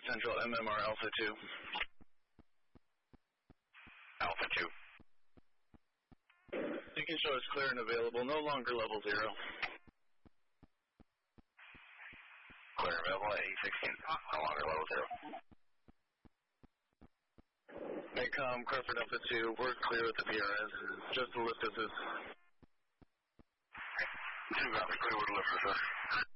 Central, MMR Alpha 2. Alpha 2. You can show us clear and available, no longer level 0. Clear and available at 816, no longer level 0. ACOM, Crawford Alpha 2, we're clear with the PRS, just the lift assist. 2 copy, clear with the lift assist.